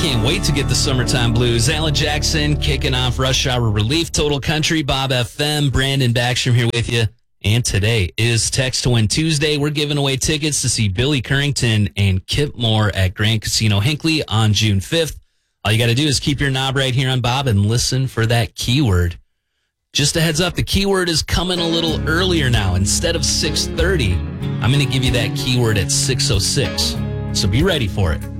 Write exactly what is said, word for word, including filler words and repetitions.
can't wait to get the summertime blues. Alan Jackson kicking off Rush Hour Relief, Total Country, Bob F M, Brandon Backstrom here with you. And today is Text to Win Tuesday. We're giving away tickets to see Billy Currington and Kip Moore at Grand Casino Hinckley on June fifth. All you got to do is keep your knob right here on Bob and listen for that keyword. Just a heads up, the keyword is coming a little earlier now. Instead of six thirty, I'm going to give you that keyword at six oh six. So be ready for it.